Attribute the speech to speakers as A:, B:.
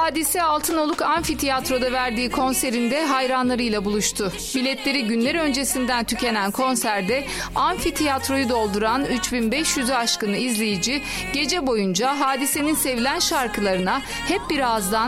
A: Hadise Altınoluk Amfiteyatro'da verdiği konserinde hayranlarıyla buluştu. Biletleri günler öncesinden tükenen konserde amfiteyatroyu dolduran 3500'ü aşkın izleyici gece boyunca Hadise'nin sevilen şarkılarına hep bir ağızdan